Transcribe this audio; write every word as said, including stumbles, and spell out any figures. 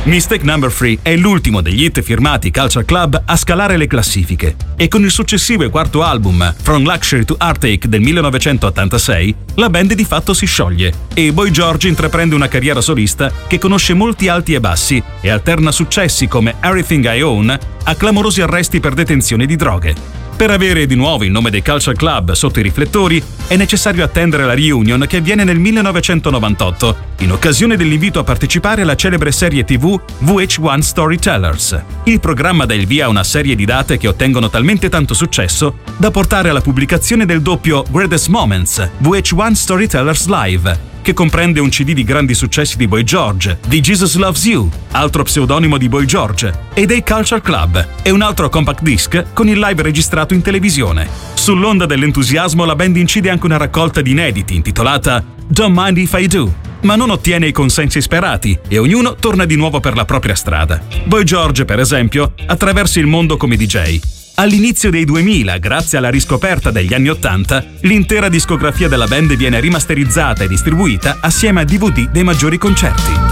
Mistake Number tre è l'ultimo degli hit firmati Culture Club a scalare le classifiche e con il successivo e quarto album From Luxury to Heartache del millenovecentottantasei la band di fatto si scioglie e Boy George intraprende una carriera solista che conosce molti alti e bassi e alterna successi come Everything I Own a clamorosi arresti per detenzione di droghe. Per avere di nuovo il nome dei Culture Club sotto i riflettori è necessario attendere la reunion che avviene nel millenovecentonovantotto, in occasione dell'invito a partecipare alla celebre serie tivù V H uno Storytellers. Il programma dà il via a una serie di date che ottengono talmente tanto successo da portare alla pubblicazione del doppio Greatest Moments V H uno Storytellers Live, che comprende un C D di grandi successi di Boy George, di Jesus Loves You, altro pseudonimo di Boy George, e dei Culture Club, e un altro compact disc con il live registrato in televisione. Sull'onda dell'entusiasmo la band incide anche una raccolta di inediti intitolata Don't Mind If I Do, ma non ottiene i consensi sperati e ognuno torna di nuovo per la propria strada. Boy George, per esempio, attraversa il mondo come D J. All'inizio dei duemila, grazie alla riscoperta degli anni ottanta, l'intera discografia della band viene rimasterizzata e distribuita assieme a D V D dei maggiori concerti.